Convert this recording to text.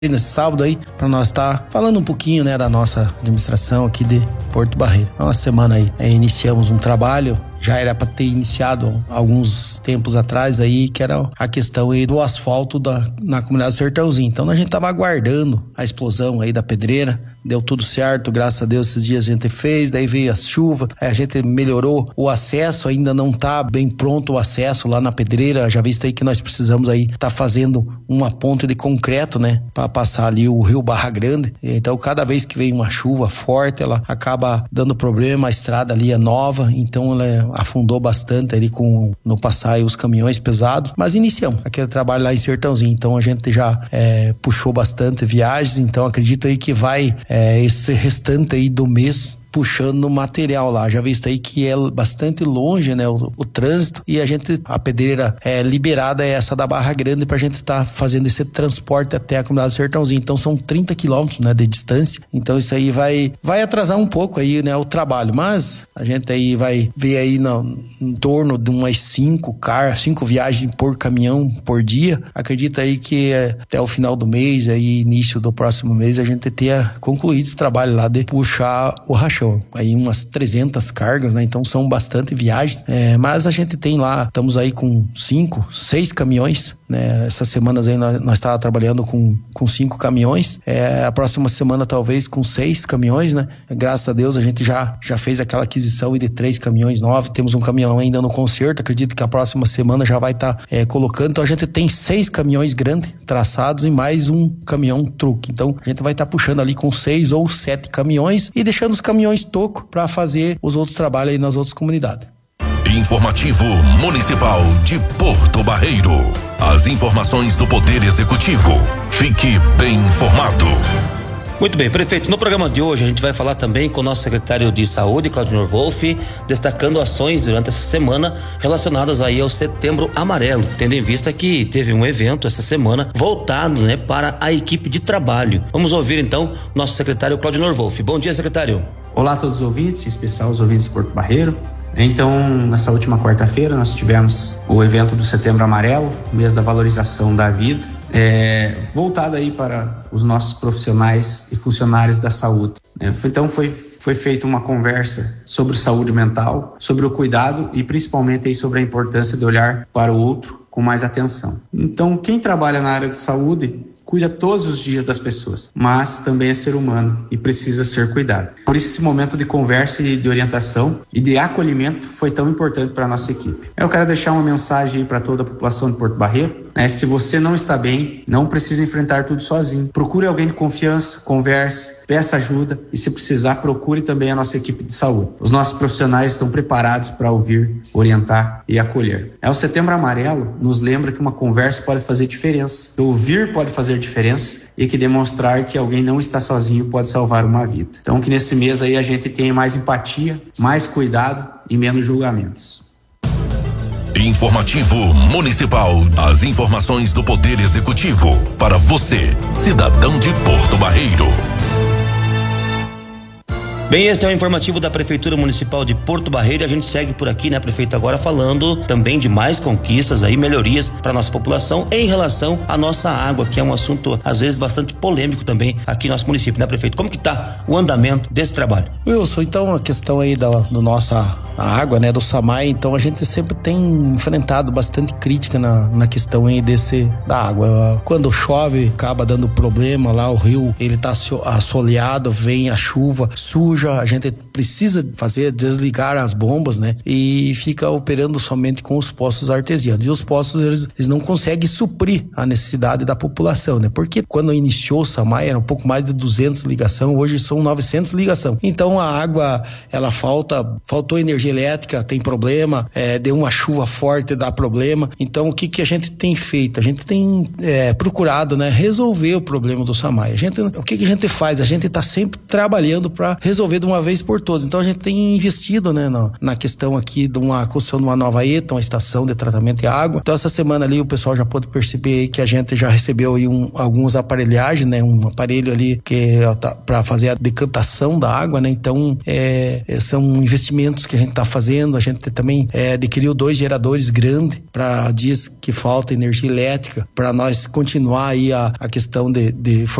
nesse sábado aí, para nós estar falando um pouquinho, né, da nossa administração aqui de Porto Barreiro. Há uma semana aí, iniciamos um trabalho, já era para ter iniciado alguns tempos atrás aí, que era a questão aí do asfalto na comunidade do Sertãozinho. Então a gente tava aguardando a explosão aí da pedreira, deu tudo certo, graças a Deus esses dias a gente fez, daí veio a chuva, a gente melhorou o acesso, ainda não tá bem pronto o acesso lá na pedreira, já visto aí que nós precisamos aí tá fazendo uma ponte de concreto, né, para passar ali o rio Barra Grande. Então cada vez que vem uma chuva forte, ela acaba dando problema, a estrada ali é nova, então ela afundou bastante ali no passar aí os caminhões pesados, mas iniciamos aquele trabalho lá em Sertãozinho, então a gente já puxou bastante viagens, então acredito aí que vai esse restante aí do mês puxando material lá, já visto aí que é bastante longe, né, o trânsito, e a pedreira liberada é essa da Barra Grande pra gente tá fazendo esse transporte até a comunidade do Sertãozinho, então são 30 quilômetros, né, de distância, então isso aí vai atrasar um pouco aí, né, o trabalho, mas a gente aí vai ver aí em torno de umas 5 viagens por caminhão por dia, acredito aí que até o final do mês, aí início do próximo mês, a gente tenha concluído esse trabalho lá de puxar o rachão. Aí umas 300 cargas, né? Então são bastante viagens, mas a gente tem lá, estamos aí com 6 caminhões, né? Essas semanas aí nós estávamos trabalhando com 5 caminhões, a próxima semana talvez com 6 caminhões, né? Graças a Deus a gente já fez aquela aquisição de 3 caminhões novos, temos um caminhão ainda no conserto, acredito que a próxima semana já vai estar colocando, então a gente tem 6 caminhões grandes traçados e mais um caminhão truque, então a gente vai estar puxando ali com 6 ou 7 caminhões e deixando os caminhões toco para fazer os outros trabalhos aí nas outras comunidades. Informativo Municipal de Porto Barreiro. As informações do Poder Executivo. Fique bem informado. Muito bem, prefeito, no programa de hoje a gente vai falar também com o nosso secretário de Saúde, Claudinor Wolff, destacando ações durante essa semana relacionadas aí ao Setembro Amarelo, tendo em vista que teve um evento essa semana voltado, né, para a equipe de trabalho. Vamos ouvir então nosso secretário Claudinor Wolff. Bom dia, secretário. Olá a todos os ouvintes, em especial os ouvintes de Porto Barreiro. Então, nessa última quarta-feira nós tivemos o evento do Setembro Amarelo, mês da valorização da vida, voltado aí para os nossos profissionais e funcionários da saúde. Então foi feita uma conversa sobre saúde mental, sobre o cuidado e principalmente aí sobre a importância de olhar para o outro com mais atenção. Então, quem trabalha na área de saúde cuida todos os dias das pessoas, mas também é ser humano e precisa ser cuidado. Por isso esse momento de conversa e de orientação e de acolhimento foi tão importante para a nossa equipe. Eu quero deixar uma mensagem aí para toda a população de Porto Barreiro. Se você não está bem, não precisa enfrentar tudo sozinho. Procure alguém de confiança, converse, peça ajuda e, se precisar, procure também a nossa equipe de saúde. Os nossos profissionais estão preparados para ouvir, orientar e acolher. O Setembro Amarelo nos lembra que uma conversa pode fazer diferença, que ouvir pode fazer diferença e que demonstrar que alguém não está sozinho pode salvar uma vida. Então que nesse mês aí a gente tenha mais empatia, mais cuidado e menos julgamentos. Informativo Municipal. As informações do Poder Executivo para você, cidadão de Porto Barreiro. Bem, este é o informativo da Prefeitura Municipal de Porto Barreiro e a gente segue por aqui, né, prefeito, agora falando também de mais conquistas aí, melhorias para nossa população em relação à nossa água, que é um assunto às vezes bastante polêmico também aqui no nosso município, né, prefeito? Como que tá o andamento desse trabalho? Wilson, então a questão aí do nossa água, né, do SAMAI, então a gente sempre tem enfrentado bastante crítica na questão aí da água. Quando chove, acaba dando problema lá, o rio, ele tá assoleado, vem a chuva, suja, a gente precisa desligar as bombas, né? E fica operando somente com os poços artesianos. E os poços, eles não conseguem suprir a necessidade da população, né? Porque quando iniciou o SAMAI, era um pouco mais de 200 ligações, hoje são 900 ligações. Então a água, ela faltou energia elétrica, tem problema, deu uma chuva forte, dá problema. Então o que a gente tem feito? A gente tem procurado, né, resolver o problema do SAMAI. O que a gente faz? A gente está sempre trabalhando para resolver de uma vez por todas. Então a gente tem investido, né, na questão aqui de uma construção de uma nova ETA, uma estação de tratamento de água. Então essa semana ali o pessoal já pôde perceber que a gente já recebeu aí algumas aparelhagens, né, um aparelho ali que para fazer a decantação da água, né. Então são investimentos que a gente que tá fazendo. A gente também adquiriu 2 geradores grandes para dias que falta energia elétrica, para nós continuar aí a questão de